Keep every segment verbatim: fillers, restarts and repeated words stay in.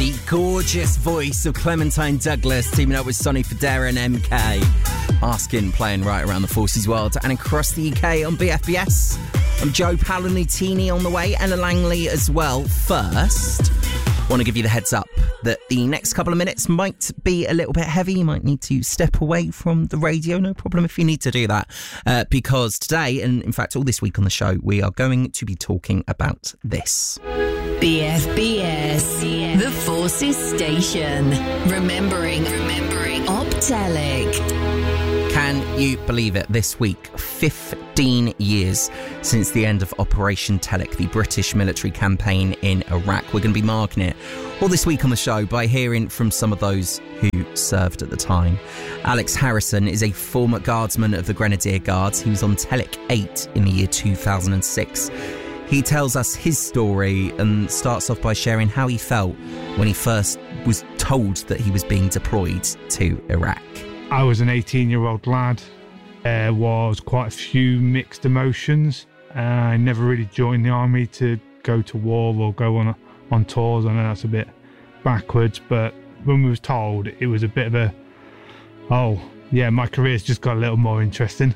The gorgeous voice of Clementine Douglas teaming up with Sonny Fodera and M K. Asking, playing right around the Forces world and across the U K on B F B S. I'm Joe Paolo-Nutini on the way, Ella Langley as well. First, want to give you the heads up that the next couple of minutes might be a little bit heavy. You might need to step away from the radio. No problem if you need to do that. Uh, because today, and in fact all this week on the show, we are going to be talking about this. B F B S, the Forces Station. Remembering, remembering Optelic. Can you believe it? This week, fifteen years since the end of Operation Telic, the British military campaign in Iraq. We're going to be marking it all this week on the show by hearing from some of those who served at the time. Alex Harrison is a former guardsman of the Grenadier Guards. He was on Telic eight in the year two thousand six. He tells us his story and starts off by sharing how he felt when he first was told that he was being deployed to Iraq. I was an eighteen-year-old lad. There was quite a few mixed emotions. Uh, I never really joined the army to go to war or go on on tours. I know that's a bit backwards, but when we was told, it was a bit of a, oh, yeah, my career's just got a little more interesting.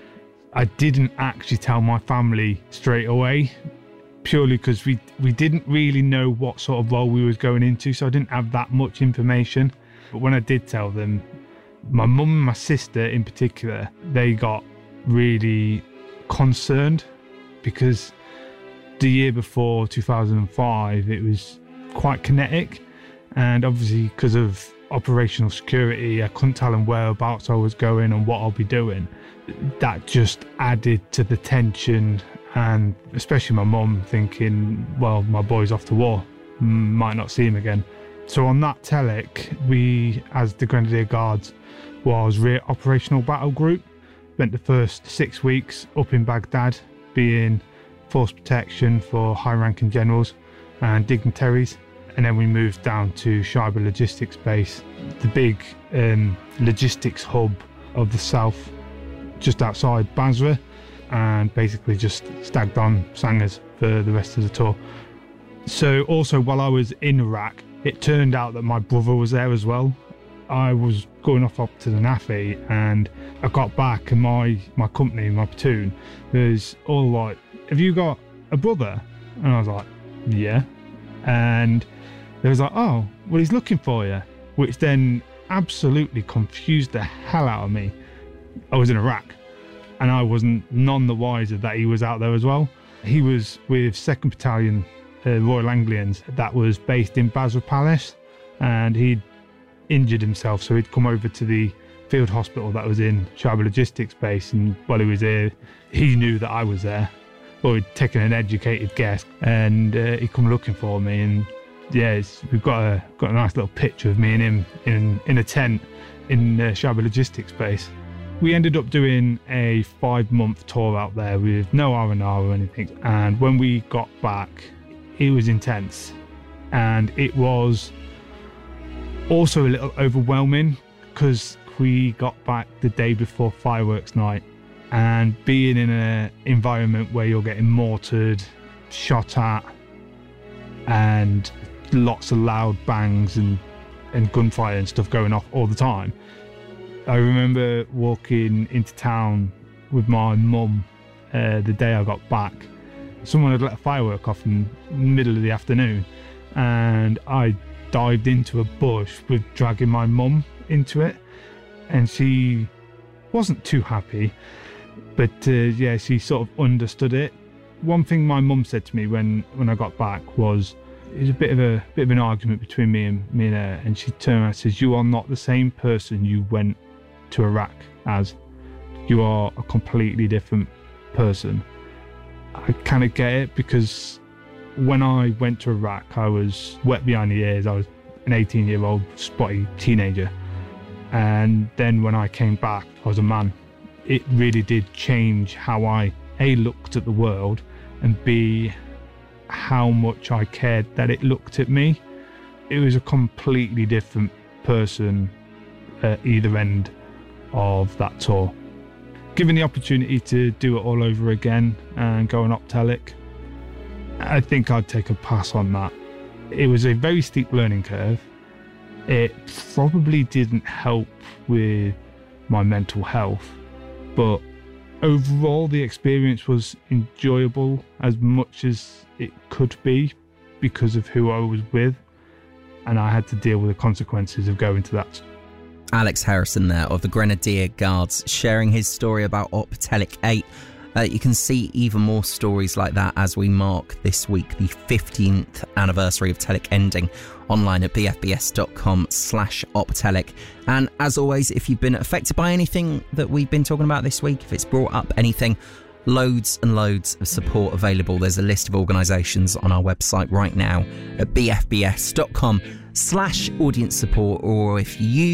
I didn't actually tell my family straight away, purely because we, we didn't really know what sort of role we was going into, so I didn't have that much information. But when I did tell them, my mum and my sister in particular, they got really concerned because the year before, two thousand five, it was quite kinetic, and obviously because of operational security, I couldn't tell them whereabouts I was going and what I'll be doing. That just added to the tension, and especially my mum thinking, well, my boy's off to war, might not see him again. So on that Telic, we, as the Grenadier Guards, was Rear Operational Battle Group. Spent the first six weeks up in Baghdad, being force protection for high-ranking generals and dignitaries. And then we moved down to Shaiba Logistics Base, the big um, logistics hub of the south, just outside Basra, and basically just stagged on Sangers for the rest of the tour. So also while I was in Iraq, it turned out that my brother was there as well. I was going off up to the N A F I, and I got back, and my, my company, my platoon, was all like, have you got a brother? And I was like, yeah. And they was like, oh, well, he's looking for you, which then absolutely confused the hell out of me. I was in Iraq, and I wasn't none the wiser that he was out there as well. He was with second Battalion uh, Royal Anglians that was based in Basra Palace, and he'd injured himself, so he'd come over to the field hospital that was in Shaiba Logistics Base, and while he was there, he knew that I was there, or he'd taken an educated guess, and uh, he come looking for me. And yeah, it's, we've got a got a nice little picture of me and him in in a tent in uh, Shaiba Logistics Base. We ended up doing a five-month tour out there with no R and R or anything, and when we got back, it was intense, and it was also a little overwhelming because we got back the day before fireworks night, and being in an environment where you're getting mortared, shot at, and lots of loud bangs and, and gunfire and stuff going off all the time. I remember walking into town with my mum uh, the day I got back. Someone had let a firework off in the middle of the afternoon, and I dived into a bush with dragging my mum into it, and she wasn't too happy, but uh, yeah, she sort of understood it. One thing my mum said to me when, when I got back was, it was a bit of a bit of an argument between me and me and her, and she turned around and says, "You are not the same person you went to Iraq as. You are a completely different person." I kind of get it, because when I went to Iraq, I was wet behind the ears. I was an eighteen-year-old spotty teenager. And then when I came back, I was a man. It really did change how I, A, looked at the world, and B, how much I cared that it looked at me. It was a completely different person at either end of that tour. Given the opportunity to do it all over again and go on Optelic, I think I'd take a pass on that. it was a very steep learning curve. It probably didn't help with my mental health, but overall the experience was enjoyable as much as it could be because of who I was with, and I had to deal with the consequences of going to that. Alex Harrison there of the Grenadier Guards sharing his story about Op Telic eight. Uh, you can see even more stories like that as we mark this week the fifteenth anniversary of Telic ending online at bfbs.com slash optelic. And as always, if you've been affected by anything that we've been talking about this week, if it's brought up anything, loads and loads of support available. There's a list of organisations on our website right now at bfbs.com slash audience support, or if you